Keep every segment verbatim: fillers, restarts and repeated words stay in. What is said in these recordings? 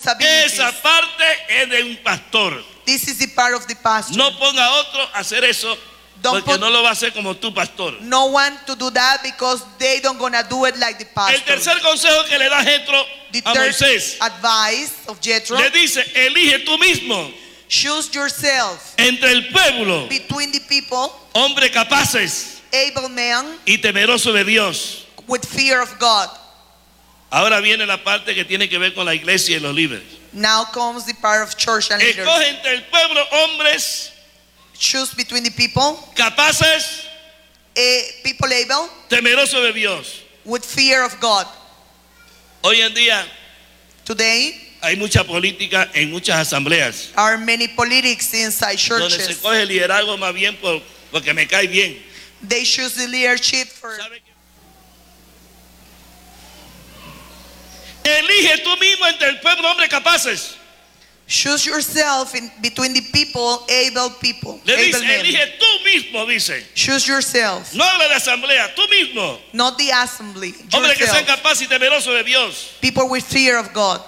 responsibilities. Esa parte es de un pastor. This is the part of the pastor. No ponga a otro a hacer eso, Don't porque put- no lo va a hacer como tu pastor. No one to do that because they don't gonna do it like the pastor. El tercer consejo que le da Jetro The a third Moisés, advice of Jethro: le dice: elige tú mismo choose yourself entre el pueblo between the people, hombres capaces able men y temerosos de Dios. with fear of God. Ahora viene la parte que tiene que ver con la iglesia y los líderes. Now comes the part of church and leaders. Escoge entre el pueblo hombres Choose between the people, capaces, eh, people able temerosos de Dios. with fear of God. Hoy en día Today, hay mucha política en muchas asambleas, are many politics inside donde se churches. coge el liderazgo más bien por, porque me cae bien. They choose the leadership for. ¿Sabe qué? Elige tú mismo entre el pueblo hombres capaces. Choose yourself in between the people, able people, Le able dice: men. elige tú mismo, dice. Choose yourself, No habla de asamblea, tú mismo. not the assembly. Hombres que sean Yourself. capaces y temerosos de Dios. People with fear of God.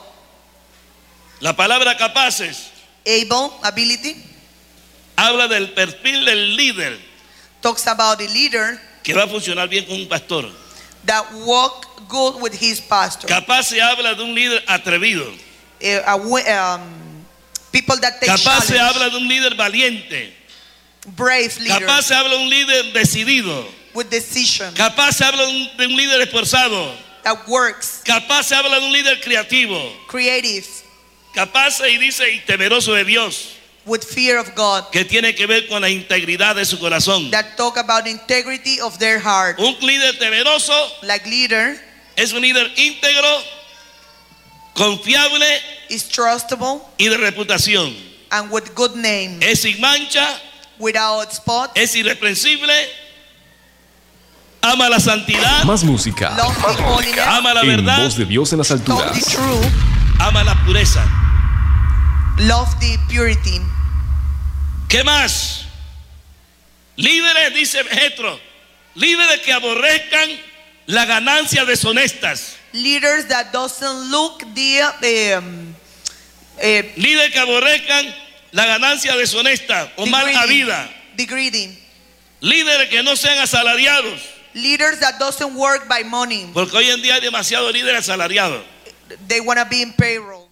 La palabra capaces Able, ability, habla del perfil del líder talks about a leader que va a funcionar bien con un pastor. that walk good with his pastor. Capaz se habla de un líder atrevido. Eh, a wi- um, people that take Capaz se challenge. habla de un líder valiente. Brave leader Capaz se habla de un líder decidido. with decision Capaz se habla de un, de un líder esforzado. that works, Capaz se habla de un líder creativo. creative, Capaz y dice y temeroso de Dios, with fear of God, que tiene que ver con la integridad de su corazón. that talk about integrity of their heart. Un líder temeroso Like leader es un líder íntegro, confiable is trustable y de reputación. and with good name, Es sin mancha, without spot, es irreprensible, ama la santidad, Más música. love the holiness, ama la En verdad, voz de Dios en las love the alturas. truth, ama la pureza. love the purity. ¿Qué más? Líderes, dice Jetro, líderes que aborrezcan las ganancias deshonestas. Leaders that doesn't look the um, eh, Líderes que aborrezcan la ganancia deshonesta o the mal greedy, habida. the greedy. Líderes que no sean asalariados. Leaders that doesn't work by money. Porque hoy en día hay demasiados líderes asalariados. They want to be in payroll.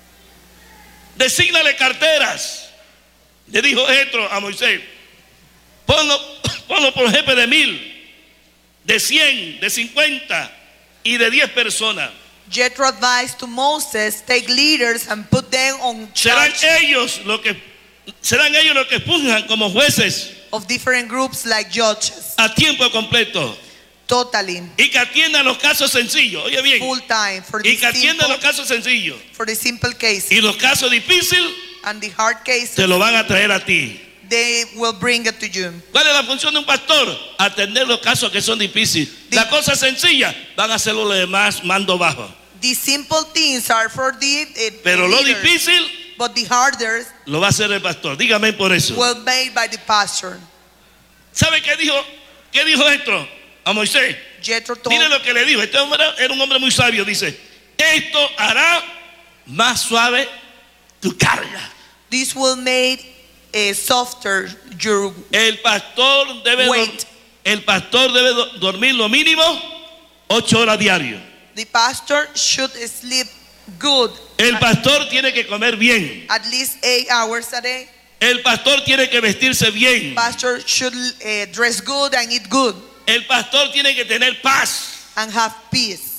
Desígnale carteras. Le dijo Jetro a Moisés: ponlo, ponlo por jefe de mil, de cien, de cincuenta y de diez personas. Jethro advised to Moses, take leaders and put them on Serán charge ellos los que serán ellos los que funjan como jueces of different groups like judges. a tiempo completo Totally. y que atiendan los casos sencillos. Oye bien, Full time for the y que atiendan los simple, casos sencillos, for the simple cases. y los casos difíciles And the hard cases, te lo van a traer a ti. they will bring it to you. ¿Cuál es la función de un pastor? Atender los casos que son difíciles. Las cosas sencillas van a hacerlo los demás mando bajo. The simple things are for the eh, Pero lo leaders, difícil but the harder lo va a hacer el pastor. Dígame por eso. will made by the pastor. ¿Sabe qué dijo? ¿Qué dijo esto a Moisés? Jethro told, Mire lo que le dijo. Este hombre era un hombre muy sabio. Dice: esto hará más suave tu carga. this will make a softer your El pastor debe Wait. el pastor debe do- dormir lo mínimo ocho horas diarias. the pastor should sleep good El pastor tiene que comer bien. at least eight hours a day. El pastor tiene que vestirse bien. Pastor should uh, dress good and eat good El pastor tiene que tener paz. and have peace.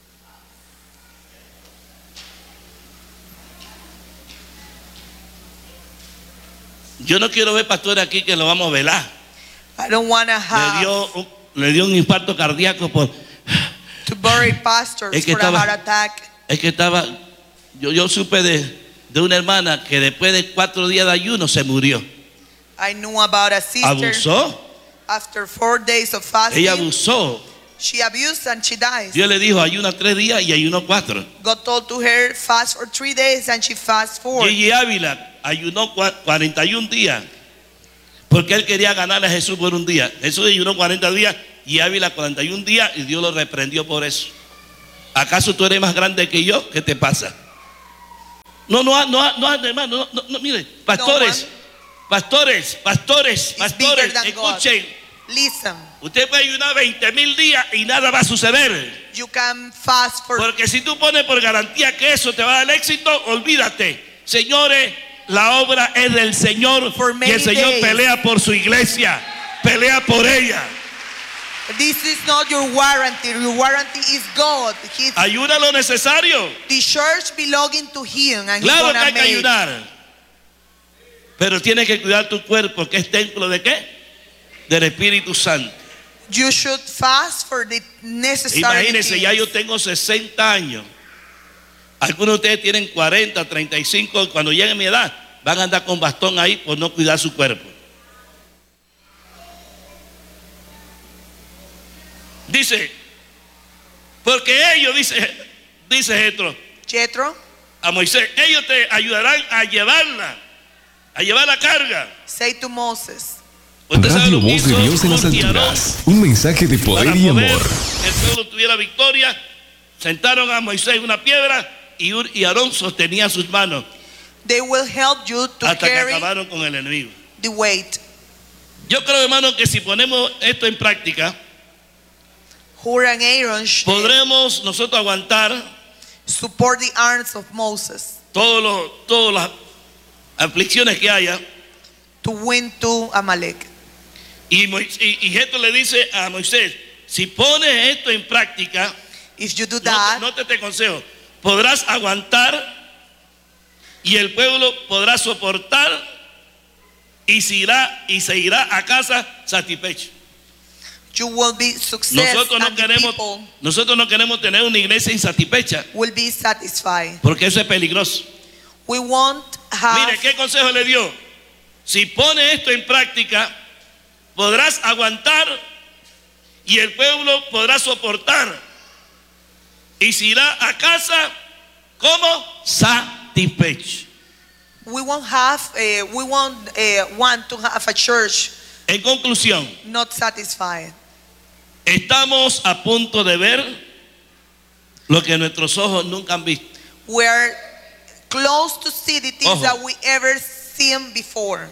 Yo no quiero ver pastores aquí que lo vamos a velar. I don't want to Le have dio, un- le dio un infarto cardíaco por. to bury pastors Es que for a estaba- heart attack. Es que estaba. Yo, yo supe de, de una hermana que después de cuatro días de ayuno se murió. I knew about a sister Abusó. after four days of fasting. Ella abusó. She abused and she dies. Dios le dijo: ayuna tres días y ayunó cuatro. God told to her fast for three days and she fast four. Gigi Ávila ayunó cua- cuarenta y un días porque él quería ganar a Jesús por un día. Jesús ayunó cuarenta días y Ávila cuarenta y un días y Dios lo reprendió por eso. ¿Acaso tú eres más grande que yo? ¿Qué te pasa? No, no, no, no, hermano, no, no, no, mire, pastores, pastores, pastores, It's pastores, bigger than God. escuchen. Listen, Usted puede ayunar veinte mil días y nada va a suceder. you can fast for Porque si tú pones por garantía que eso te va a dar éxito, olvídate. Señores, la obra es del Señor For y many el Señor days. pelea por su iglesia, pelea por ella. This is not your warranty. Your warranty is God. He's Ayuda lo necesario. the church belonging to Him, and Claro He's que hay gonna que make. ayudar. Pero tienes que cuidar tu cuerpo, que es templo de qué? Del Espíritu Santo. You should fast for the necessary Imagínense, ya things. yo tengo sesenta años. Algunos de ustedes tienen cuarenta, treinta y cinco. Cuando lleguen a mi edad, van a andar con bastón ahí por no cuidar su cuerpo. Dice, porque ellos, dice, dice Jetro Jethro, a Moisés, ellos te ayudarán a llevarla, a llevar la carga. say to Moses, Usted sabe Radio lo que Voz de hizo Dios en las Ruth y Aarón alturas. Un mensaje de poder para y poder amor. que el pueblo tuviera victoria. Sentaron a Moisés en una piedra y Ur y Aarón sostenían sus manos they will help you to hasta que carry acabaron con el enemigo. the weight. Yo creo, hermano, que si ponemos esto en práctica, Hur and Aaron should podremos nosotros aguantar support the arms of Moses todos los, todas las aflicciones que haya. to win to Amalek. Y, Mois- y, y esto le dice a Moisés, si pones esto en práctica, If you do no, that, no te, te consejo, podrás aguantar y el pueblo podrá soportar y se irá, y se irá a casa satisfecho. you will be success, Nosotros no and the queremos, people nosotros no queremos tener una iglesia insatisfecha, will be satisfied. porque eso es peligroso. We won't have Mire, ¿qué consejo le dio? Si pone esto en práctica, podrás aguantar y el pueblo podrá soportar y se irá a casa como satisfecho. we won't have uh, we won't uh, want to have a church En conclusión, not satisfied. estamos a punto de ver lo que nuestros ojos nunca han visto. We're close to see the things Ojo. that we ever seen before.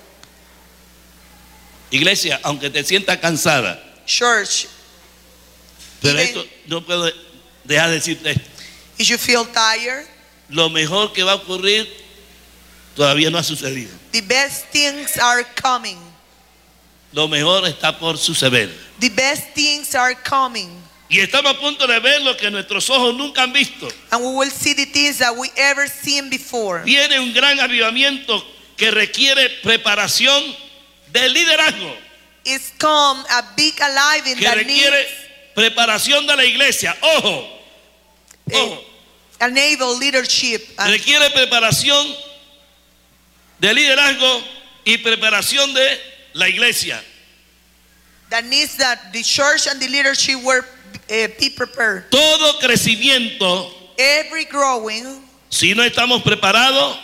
Iglesia, aunque te sientas cansada, Church, pero Even- esto no puedo dejar de decirte esto. if you feel tired, Lo mejor que va a ocurrir todavía no ha sucedido. the best things are coming. Lo mejor está por suceder. The best things are coming. Y estamos a punto de ver lo que nuestros ojos nunca han visto. And we will see the things that we ever seen before. Viene un gran avivamiento que requiere preparación de liderazgo, It's come a big alive in que that requiere needs preparación de la iglesia. Ojo, ojo, enable leadership and requiere preparación de liderazgo y preparación de la iglesia. that needs that the church and the leadership were uh, be prepared. Todo crecimiento, Every growing si no estamos preparados,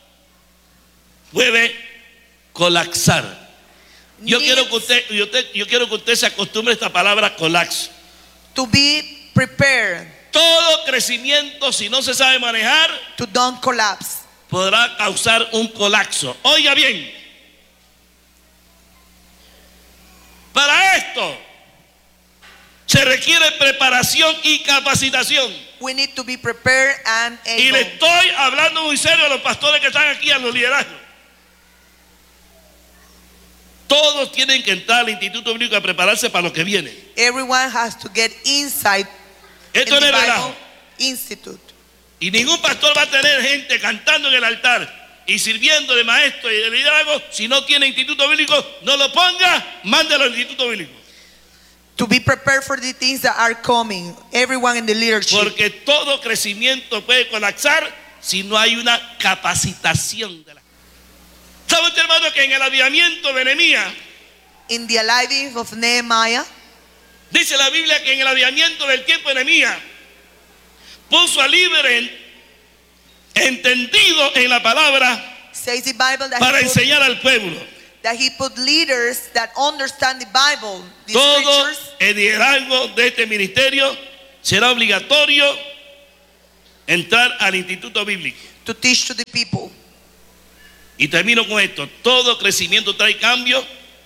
puede colapsar. Yo quiero que needs usted, yo, te- yo quiero que usted se acostumbre a esta palabra colapso. to be prepared Todo crecimiento, si no se sabe manejar, to don't collapse. podrá causar un colapso. Oiga bien, para esto se requiere preparación y capacitación. We need to be prepared and Y le able. estoy hablando muy serio a los pastores que están aquí, a los liderazgos. Todos tienen que entrar al Instituto Bíblico a prepararse para lo que viene. Everyone has to get insight in Esto no the es relajo. Bible Institute. Y ningún pastor va a tener gente cantando en el altar y sirviendo de maestro y de liderazgo si no tiene instituto bíblico. No lo ponga, mándelo al instituto bíblico. To be prepared for the things that are coming. Everyone in the leadership. Porque todo crecimiento puede colapsar si no hay una capacitación de la... ¿Sabe usted, hermano, que en el avivamiento de Nehemías In the alive of Nehemiah, dice la Biblia que en el avivamiento del tiempo de Nehemías puso a líderes entendidos en la palabra says the Bible that para he, put, enseñar al pueblo. that he put leaders that understand the Bible, the Todo scriptures. el liderazgo de este ministerio será obligatorio entrar al instituto bíblico. to teach to the people. Y termino con esto. Todo crecimiento trae cambio.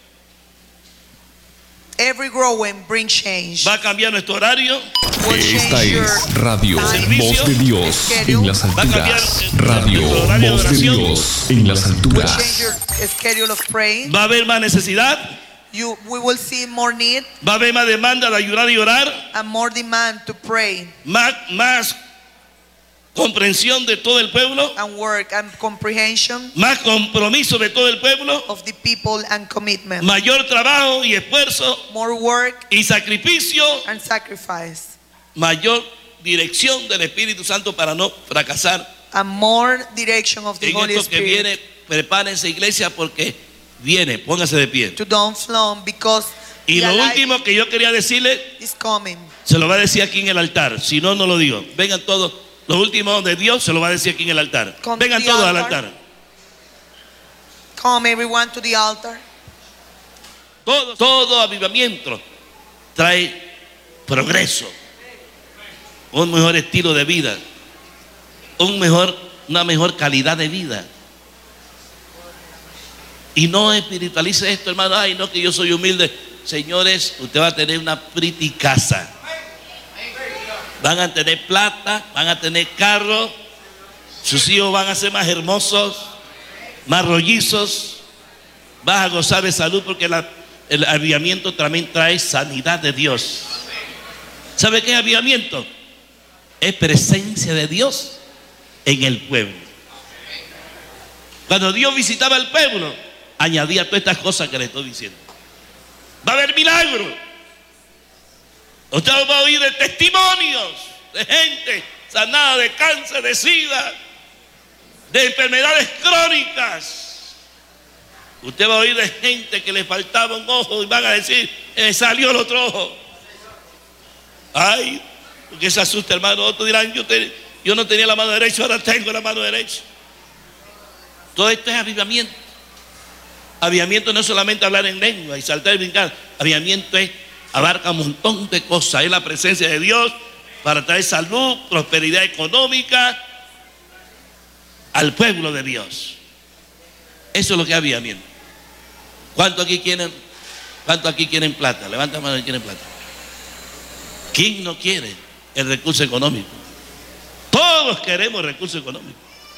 Every growing brings change. Va a cambiar nuestro horario. Will Esta change your es Radio time, Voz de Dios en las Va a cambiar alturas. el- Radio nuestro horario de Voz de oración. Dios en las will alturas. change your schedule of praying. Va a haber más necesidad. You, we will see more need Va a haber más demanda de ayunar y orar. and more demand to pray Más, más comprensión de todo el pueblo. and work and comprehension Más compromiso de todo el pueblo. of the people and commitment. Mayor trabajo y esfuerzo More work y sacrificio. and sacrifice Mayor dirección del Espíritu Santo para no fracasar. and more direction of the En Holy esto que Spirit viene, prepárense, iglesia, porque viene. Póngase de pie. to don't flow because Y the lo light último que yo quería decirle, is coming. se lo va a decir aquí en el altar. Si no, no lo digo. Vengan todos. Lo último de Dios se lo va a decir aquí en el altar. Come to Vengan the todos al altar. altar. Come everyone to the altar. Todo, todo avivamiento trae progreso, un mejor estilo de vida, un mejor, una mejor calidad de vida. Y no espiritualice esto, hermano. Ay, no, que yo soy humilde. Señores, usted va a tener una pretty casa. Van a tener plata, van a tener carro. Sus hijos van a ser más hermosos, más rollizos. Vas a gozar de salud porque la, el avivamiento también trae sanidad de Dios. ¿Sabe qué es avivamiento? Es presencia de Dios en el pueblo. Cuando Dios visitaba el pueblo, añadía todas estas cosas que le estoy diciendo. Va a haber milagros. Usted va a oír de testimonios de gente sanada de cáncer, de sida, de enfermedades crónicas. Usted va a oír de gente que le faltaba un ojo y van a decir, me salió el otro ojo. Ay, porque se asusta, hermano. Otros dirán, yo, te, yo no tenía la mano derecha, ahora tengo la mano derecha. Todo esto es avivamiento. Avivamiento no es solamente hablar en lengua y saltar y brincar. Avivamiento es, abarca un montón de cosas. Es la presencia de Dios para traer salud, prosperidad económica al pueblo de Dios. Eso es lo que es avivamiento. ¿Cuántos aquí quieren, cuánto aquí quieren plata? Levanta la mano y quieren plata. ¿Quién no quiere el recurso económico? Todos queremos recurso económico.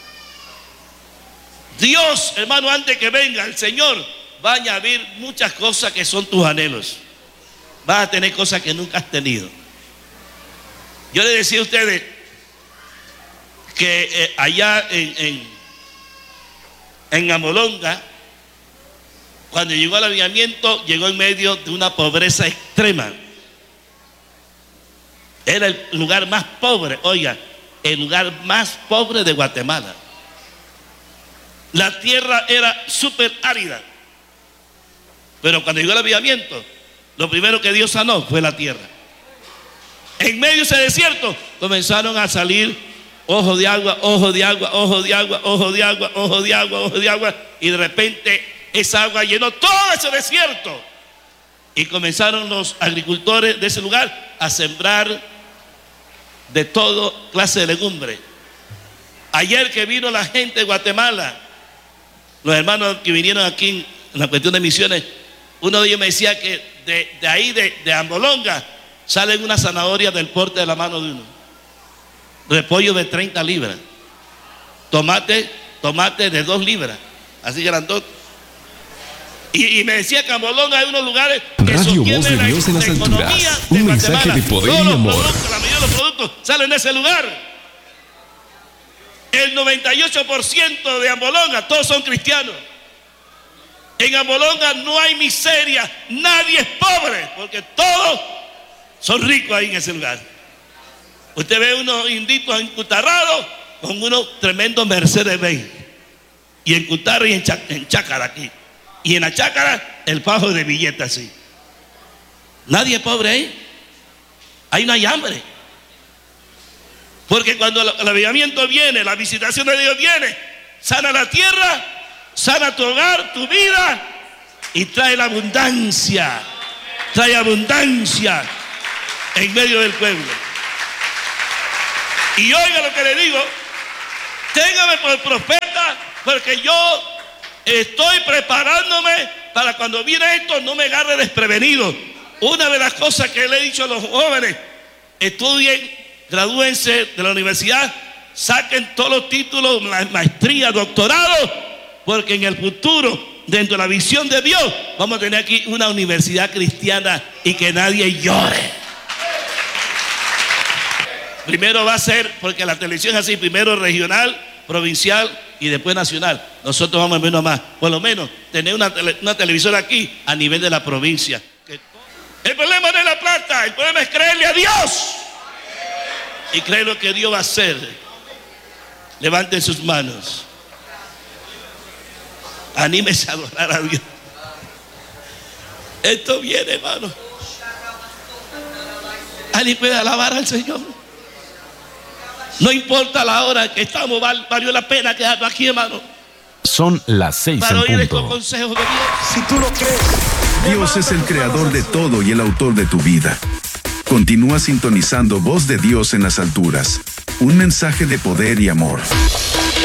Dios, hermano, antes que venga el Señor, va a añadir muchas cosas que son tus anhelos. Vas a tener cosas que nunca has tenido. Yo le decía a ustedes que eh, allá en, en, en Amolonga, cuando llegó al avivamiento, llegó en medio de una pobreza extrema. Era el lugar más pobre, oiga, el lugar más pobre de Guatemala. La tierra era súper árida. Pero cuando llegó el avivamiento, lo primero que Dios sanó fue la tierra. En medio de ese desierto comenzaron a salir ojos de agua, ojos de agua, ojos de agua, ojos de agua, ojos de agua, ojos de agua. Y de repente esa agua llenó todo ese desierto. Y comenzaron los agricultores de ese lugar a sembrar de todo clase de legumbre. Ayer que vino la gente de Guatemala, los hermanos que vinieron aquí en la cuestión de misiones, uno de ellos me decía que de, de ahí, de, de Amolonga, salen unas zanahorias del porte de la mano de uno. Repollo de treinta libras. Tomate, tomate de dos libras. Así grandote. Y, y me decía que Amolonga hay unos lugares que Radio sostienen Voz de la, Dios en las la economía alturas. de Un mensaje Guatemala. de poder Todos y los amor. productos, la mayoría de los productos salen de ese lugar. El noventa y ocho por ciento de Amolonga, todos son cristianos. En Amolonga no hay miseria, nadie es pobre, porque todos son ricos ahí en ese lugar. Usted ve unos inditos encutarrados con unos tremendos Mercedes-Benz. Y en Cutarra y en, Chá- en Chácara aquí. Y en la Chácara el fajo de billetes así. Nadie es pobre ahí. Ahí no hay hambre. Porque cuando el el avivamiento viene, la visitación de Dios viene, sana la tierra, sana tu hogar, tu vida y trae la abundancia. Trae abundancia en medio del pueblo. Y oiga lo que le digo, téngame por profeta, porque yo estoy preparándome para cuando viene esto no me agarre desprevenido. Una de las cosas que le he dicho a los jóvenes, estudien, gradúense de la universidad, saquen todos los títulos, ma- maestría, doctorado, porque en el futuro, dentro de la visión de Dios, vamos a tener aquí una universidad cristiana y que nadie llore. Primero va a ser, porque la televisión es así, primero regional, provincial y después nacional. Nosotros vamos a menos más, por lo menos tener una, tele, una televisora aquí a nivel de la provincia. El problema no es la plata, el problema es creerle a Dios y creer lo que Dios va a hacer. Levanten sus manos, anímese a adorar a Dios. Esto viene, hermano. ¿Alguien puede alabar al Señor? No importa la hora que estamos, valió la pena quedarnos aquí, hermano, Son las seis para en oír estos punto. consejos de Dios. Si tú lo crees, Dios es el creador de todo y el autor de tu vida. Continúa sintonizando Voz de Dios en las alturas. Un mensaje de poder y amor.